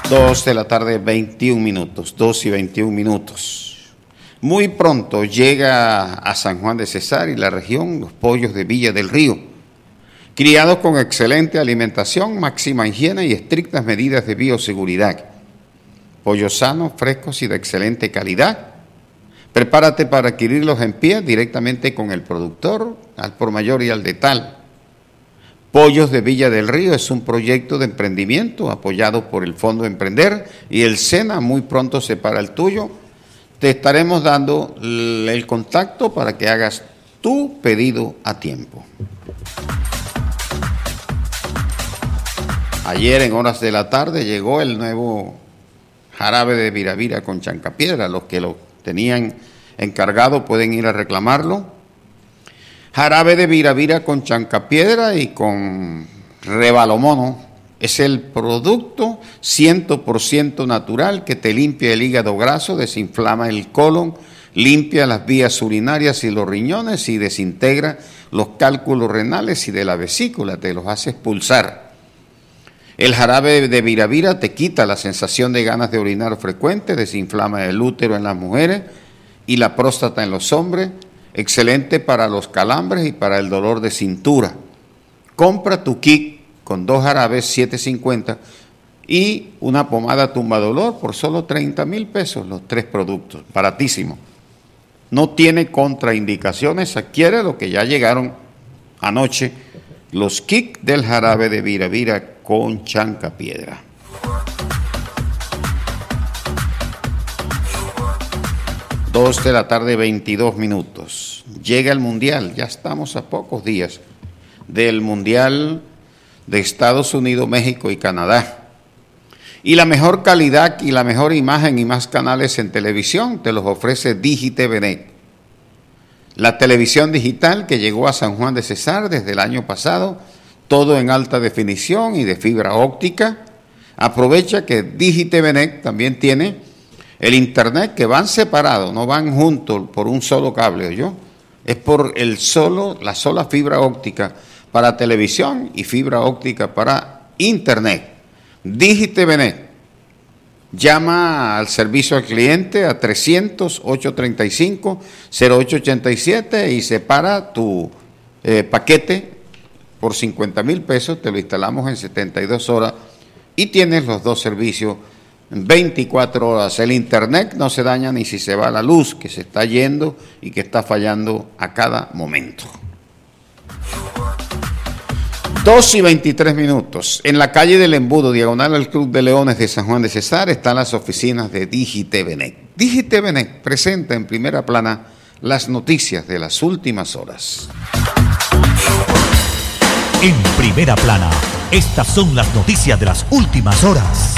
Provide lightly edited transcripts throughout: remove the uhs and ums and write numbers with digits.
2 de la tarde, 21 minutos, 2 y 21 minutos. Muy pronto llega a San Juan de Cesar y la región los pollos de Villa del Río, criados con excelente alimentación, máxima higiene y estrictas medidas de bioseguridad. Pollos sanos, frescos y de excelente calidad. Prepárate para adquirirlos en pie directamente con el productor, al por mayor y al detal. Pollos de Villa del Río es un proyecto de emprendimiento apoyado por el Fondo Emprender y el SENA. Muy pronto se para el tuyo. Te estaremos dando el contacto para que hagas tu pedido a tiempo. Ayer en horas de la tarde llegó el nuevo jarabe de Viravira con chancapiedra. Los que lo tenían encargado pueden ir a reclamarlo. Jarabe de Viravira con chancapiedra y con rebalomono. Es el producto 100% natural que te limpia el hígado graso, desinflama el colon, limpia las vías urinarias y los riñones y desintegra los cálculos renales y de la vesícula, te los hace expulsar. El jarabe de Viravira te quita la sensación de ganas de orinar frecuente, desinflama el útero en las mujeres y la próstata en los hombres. Excelente para los calambres y para el dolor de cintura. Compra tu kit con 2 jarabes, 7.50 y una pomada tumbadolor por solo 30,000 pesos, los 3 productos, baratísimo. No tiene contraindicaciones, adquiere lo que ya llegaron anoche, los kits del jarabe de Viravira con chancapiedra. 2 de la tarde, 22 minutos. Llega el Mundial, ya estamos a pocos días del Mundial de Estados Unidos, México y Canadá. Y la mejor calidad y la mejor imagen y más canales en televisión te los ofrece DigiTVNet. La televisión digital que llegó a San Juan de Cesar desde el año pasado, todo en alta definición y de fibra óptica. Aprovecha que DigiTVNet también tiene el internet, que van separados, no van juntos por un solo cable, ¿oyó? Es por la sola fibra óptica para televisión y fibra óptica para internet. DigiTVNet. Llama al servicio al cliente a 300-835-0887 y separa tu paquete por 50,000 pesos, te lo instalamos en 72 horas y tienes los 2 servicios 24 horas. El internet no se daña ni si se va la luz, que se está yendo y que está fallando a cada momento. 2 y 23 minutos. En la calle del Embudo, diagonal al Club de Leones de San Juan de Cesar, están las oficinas de DigiTVNet. DigiTVNet presenta en primera plana las noticias de las últimas horas. En primera plana, estas son las noticias de las últimas horas.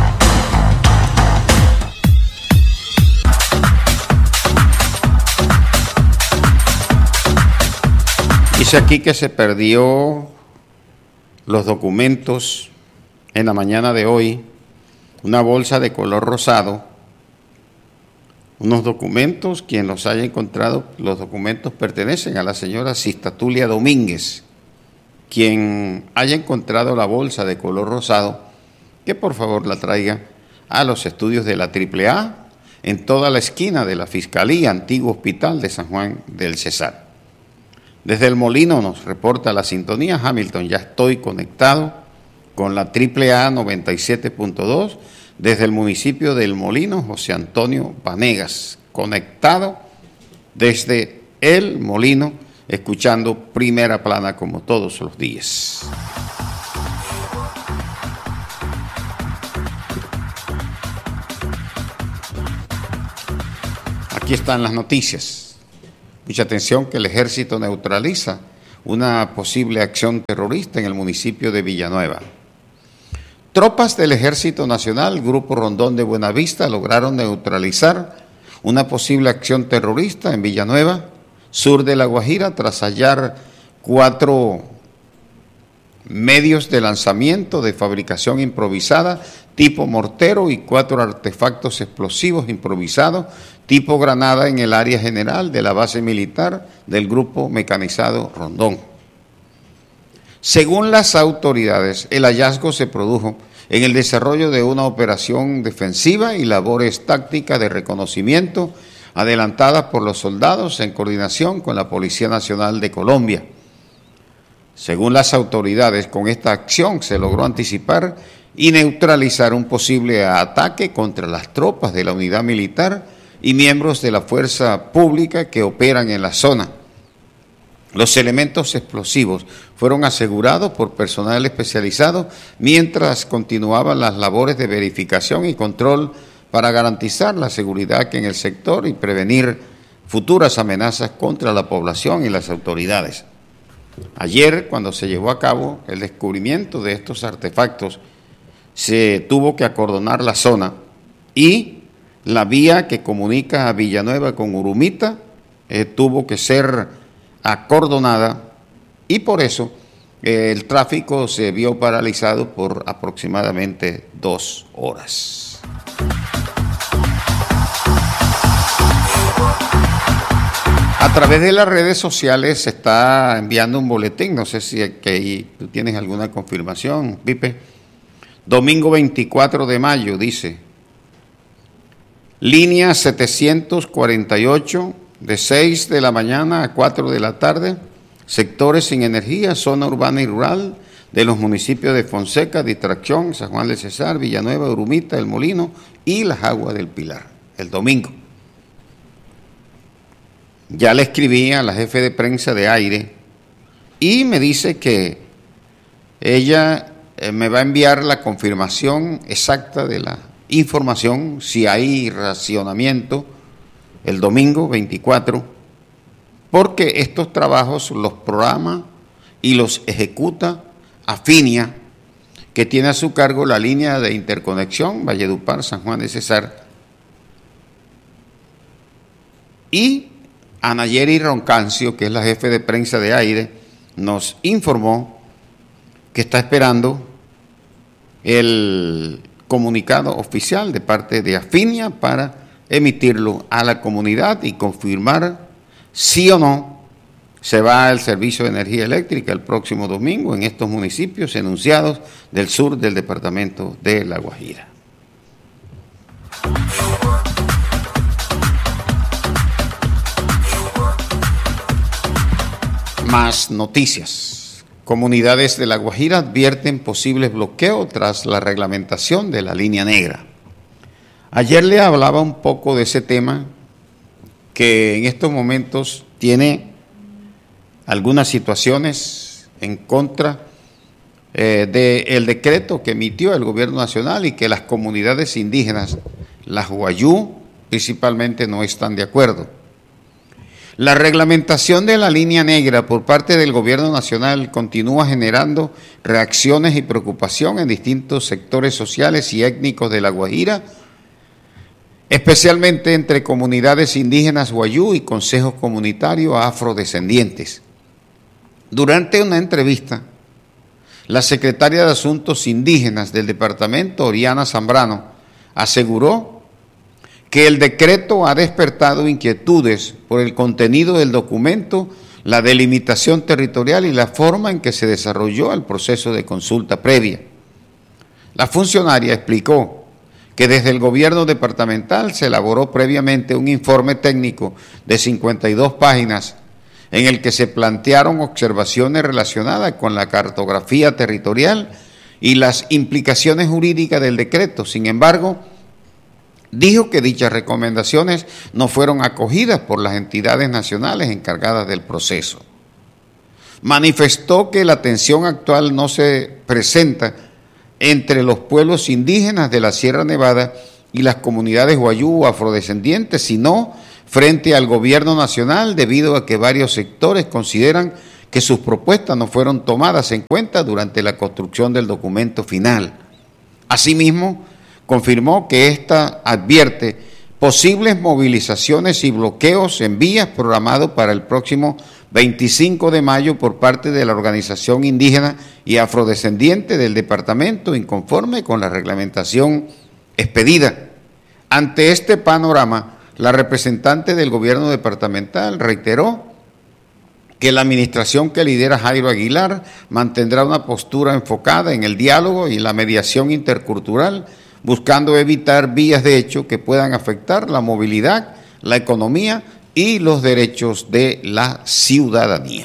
Dice aquí que se perdió los documentos en la mañana de hoy, una bolsa de color rosado, unos documentos, quien los haya encontrado, los documentos pertenecen a la señora Sistatulia Domínguez. Quien haya encontrado la bolsa de color rosado, que por favor la traiga a los estudios de la AAA en toda la esquina de la Fiscalía, antiguo hospital de San Juan del Cesar. Desde el Molino nos reporta la sintonía Hamilton, ya estoy conectado con la AAA 97.2 desde el municipio del Molino, José Antonio Vanegas, conectado desde el Molino, escuchando primera plana como todos los días. Aquí están las noticias. Mucha atención que el ejército neutraliza una posible acción terrorista en el municipio de Villanueva. Tropas del Ejército Nacional, Grupo Rondón de Buenavista, lograron neutralizar una posible acción terrorista en Villanueva, sur de La Guajira, tras hallar 4 medios de lanzamiento de fabricación improvisada tipo mortero y 4 artefactos explosivos improvisados tipo granada en el área general de la base militar del Grupo Mecanizado Rondón. Según las autoridades, el hallazgo se produjo en el desarrollo de una operación defensiva y labores tácticas de reconocimiento adelantadas por los soldados en coordinación con la Policía Nacional de Colombia. Según las autoridades, con esta acción se logró anticipar y neutralizar un posible ataque contra las tropas de la unidad militar y miembros de la fuerza pública que operan en la zona. Los elementos explosivos fueron asegurados por personal especializado mientras continuaban las labores de verificación y control para garantizar la seguridad en el sector y prevenir futuras amenazas contra la población y las autoridades. Ayer, cuando se llevó a cabo el descubrimiento de estos artefactos, se tuvo que acordonar la zona y la vía que comunica a Villanueva con Urumita tuvo que ser acordonada y por eso el tráfico se vio paralizado por aproximadamente 2 horas. A través de las redes sociales se está enviando un boletín, no sé si tú tienes alguna confirmación, Pipe. Domingo 24 de mayo, dice, línea 748, de 6 de la mañana a 4 de la tarde, sectores sin energía, zona urbana y rural de los municipios de Fonseca, Distracción, San Juan de Cesar, Villanueva, Urumita, El Molino y Las Aguas del Pilar, el domingo. Ya le escribí a la jefe de prensa de Aire y me dice que ella me va a enviar la confirmación exacta de la información, si hay racionamiento el domingo 24, porque estos trabajos los programa y los ejecuta Afinia, que tiene a su cargo la línea de interconexión Valledupar, San Juan de Cesar, y Anayeri Roncancio, que es la jefe de prensa de Aire, nos informó que está esperando el comunicado oficial de parte de Afinia para emitirlo a la comunidad y confirmar sí o no se va el servicio de energía eléctrica el próximo domingo en estos municipios enunciados del sur del departamento de La Guajira. Más noticias. Comunidades de La Guajira advierten posibles bloqueos tras la reglamentación de la línea negra. Ayer le hablaba un poco de ese tema que en estos momentos tiene algunas situaciones en contra del decreto que emitió el gobierno nacional y que las comunidades indígenas, las Wayuu principalmente, no están de acuerdo. La reglamentación de la línea negra por parte del gobierno nacional continúa generando reacciones y preocupación en distintos sectores sociales y étnicos de La Guajira, especialmente entre comunidades indígenas Wayuu y consejos comunitarios afrodescendientes. Durante una entrevista, la secretaria de Asuntos Indígenas del departamento, Oriana Zambrano, aseguró que el decreto ha despertado inquietudes por el contenido del documento, la delimitación territorial y la forma en que se desarrolló el proceso de consulta previa. La funcionaria explicó que desde el gobierno departamental se elaboró previamente un informe técnico de 52 páginas en el que se plantearon observaciones relacionadas con la cartografía territorial y las implicaciones jurídicas del decreto. Sin embargo, dijo que dichas recomendaciones no fueron acogidas por las entidades nacionales encargadas del proceso. Manifestó que la tensión actual no se presenta entre los pueblos indígenas de la Sierra Nevada y las comunidades Wayuu afrodescendientes, sino frente al gobierno nacional, debido a que varios sectores consideran que sus propuestas no fueron tomadas en cuenta durante la construcción del documento final. Asimismo, confirmó que ésta advierte posibles movilizaciones y bloqueos en vías programados para el próximo 25 de mayo por parte de la organización indígena y afrodescendiente del departamento, inconforme con la reglamentación expedida. Ante este panorama, la representante del gobierno departamental reiteró que la administración que lidera Jairo Aguilar mantendrá una postura enfocada en el diálogo y la mediación intercultural, buscando evitar vías de hecho que puedan afectar la movilidad, la economía y los derechos de la ciudadanía.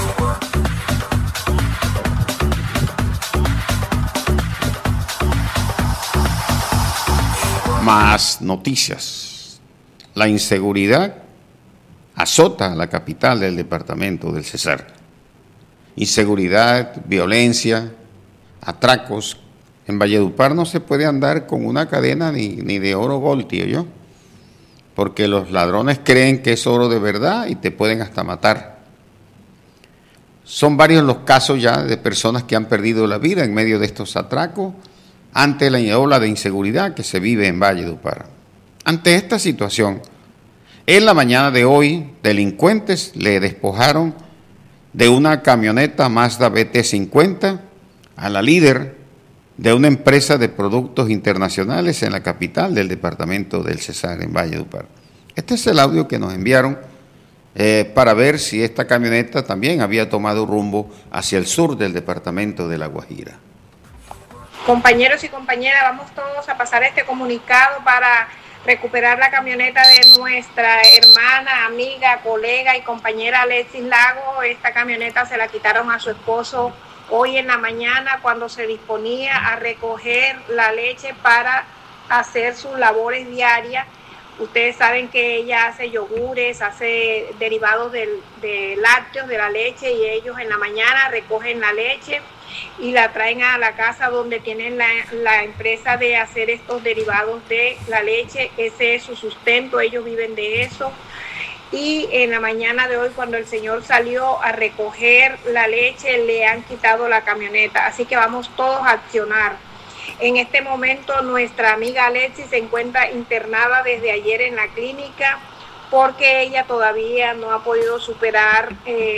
Más noticias. La inseguridad azota a la capital del departamento del Cesar. Inseguridad, violencia, atracos. En Valledupar no se puede andar con una cadena ni de oro gold, tío yo, porque los ladrones creen que es oro de verdad y te pueden hasta matar. Son varios los casos ya de personas que han perdido la vida en medio de estos atracos ante la ola de inseguridad que se vive en Valledupar. Ante esta situación, en la mañana de hoy, delincuentes le despojaron de una camioneta Mazda BT50 a la líder de una empresa de productos internacionales en la capital del departamento del Cesar, en Valledupar. Este es el audio que nos enviaron para ver si esta camioneta también había tomado rumbo hacia el sur del departamento de La Guajira. Compañeros y compañeras, vamos todos a pasar este comunicado para recuperar la camioneta de nuestra hermana, amiga, colega y compañera Alexis Lago. Esta camioneta se la quitaron a su esposo hoy en la mañana cuando se disponía a recoger la leche para hacer sus labores diarias. Ustedes saben que ella hace yogures, hace derivados de lácteos, de la leche, y ellos en la mañana recogen la leche y la traen a la casa donde tienen la empresa de hacer estos derivados de la leche. Ese es su sustento, ellos viven de eso. Y en la mañana de hoy, cuando el señor salió a recoger la leche, le han quitado la camioneta. Así que vamos todos a accionar. En este momento nuestra amiga Alexis se encuentra internada desde ayer en la clínica porque ella todavía no ha podido superar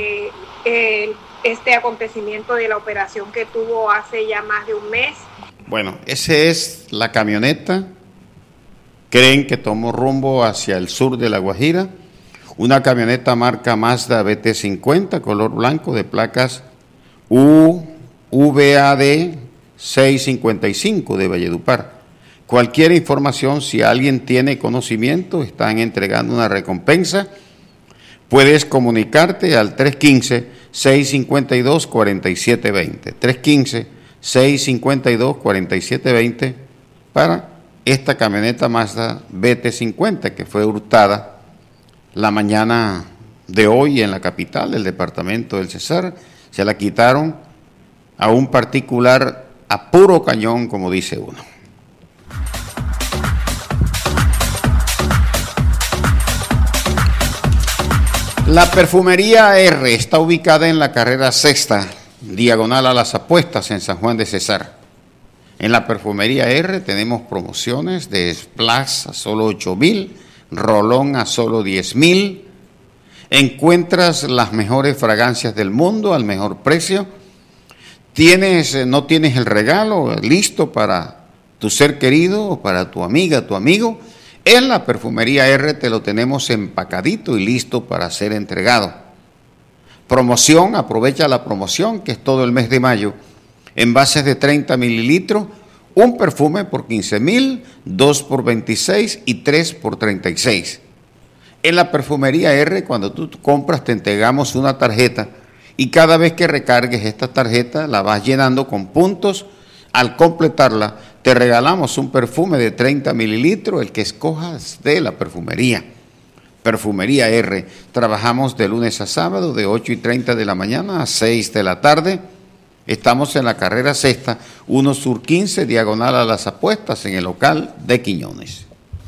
este acontecimiento de la operación que tuvo hace ya más de un mes. Bueno, esa es la camioneta. Creen que tomó rumbo hacia el sur de La Guajira. Una camioneta marca Mazda BT50, color blanco, de placas UVAD 655 de Valledupar. Cualquier información, si alguien tiene conocimiento, están entregando una recompensa. Puedes comunicarte al 315-652-4720. 315-652-4720 para esta camioneta Mazda BT50 que fue hurtada la mañana de hoy en la capital del departamento del Cesar. Se la quitaron a un particular a puro cañón, como dice uno. La perfumería R está ubicada en la carrera sexta, diagonal a las apuestas, en San Juan de Cesar. En la perfumería R tenemos promociones de Splash a solo 8,000, Rolón a solo 10,000. Encuentras las mejores fragancias del mundo al mejor precio. ¿No tienes el regalo listo para tu ser querido o para tu amiga, tu amigo? En la perfumería R te lo tenemos empacadito y listo para ser entregado. Promoción, aprovecha la promoción que es todo el mes de mayo. Envases de 30 mililitros, un perfume por 15,000, 2 por 26 y 3 por 36. En la perfumería R, cuando tú compras, te entregamos una tarjeta y cada vez que recargues esta tarjeta la vas llenando con puntos. Al completarla, te regalamos un perfume de 30 mililitros, el que escojas de la perfumería. Perfumería R. Trabajamos de lunes a sábado de 8:30 de la mañana a 6 de la tarde. Estamos en la carrera sexta, 1 Sur 15, diagonal a las apuestas, en el local de Quiñones.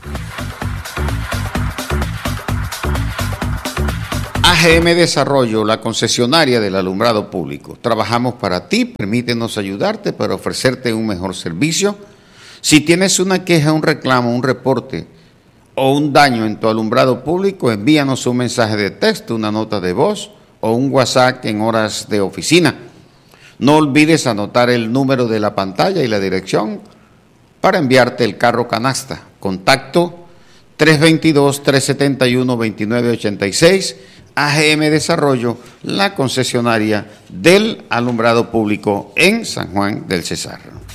AGM Desarrollo, la concesionaria del alumbrado público. Trabajamos para ti, permítenos ayudarte para ofrecerte un mejor servicio. Si tienes una queja, un reclamo, un reporte o un daño en tu alumbrado público, envíanos un mensaje de texto, una nota de voz o un WhatsApp en horas de oficina. No olvides anotar el número de la pantalla y la dirección para enviarte el carro canasta. Contacto 322-371-2986, AGM Desarrollo, la concesionaria del alumbrado público en San Juan del Cesar.